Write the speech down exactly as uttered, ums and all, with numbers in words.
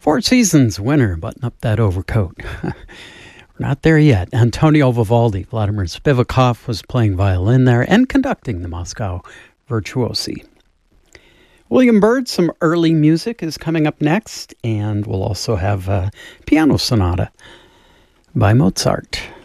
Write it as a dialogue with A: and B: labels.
A: Four Seasons winner, button up that overcoat. We're not there yet. Antonio Vivaldi, Vladimir Spivakov was playing violin there and conducting the Moscow Virtuosi. William Byrd, some early music is coming up next, and we'll also have a piano sonata by Mozart.